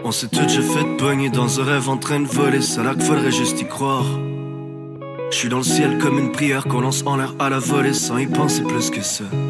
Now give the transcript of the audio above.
On s'est tout déjà fait pogner dans un rêve en train de voler, ça là qu'il faudrait juste y croire. J'suis dans le ciel comme une prière qu'on lance en l'air à la volée sans y penser plus que ça.